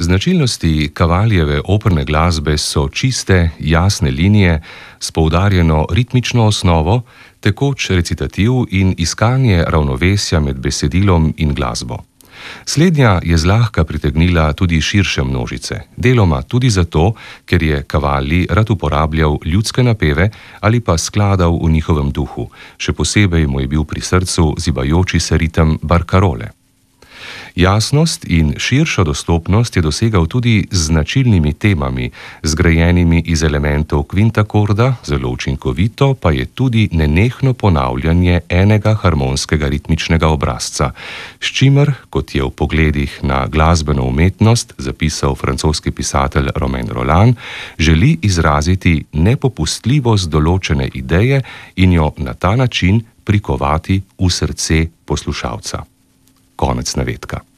Značilnosti Cavaglieve operne glasbe so čiste, jasne linije s poudarjeno ritmično osnovo, tekoč recitativ in iskanje ravnovesja med besedilom in glasbo. Slednja je zlahka pritegnila tudi širše množice, deloma tudi zato, ker je Cavalli rad uporabljal ljudske napeve ali pa skladal v njihovem duhu, še posebej mu je bil pri srcu zibajoči se ritem barkarole. Jasnost in širšo dostopnost je dosegal tudi z značilnimi temami, zgrajenimi iz elementov kvintakorda, zelo učinkovito pa je tudi nenehno ponavljanje enega harmonskega ritmičnega obrazca, s čimer, kot je v pogledih na glasbeno umetnost zapisal francoski pisatelj Romain Rolland, želi izraziti nepopustljivost določene ideje in jo na ta način prikovati v srce poslušalca. Konec navedka.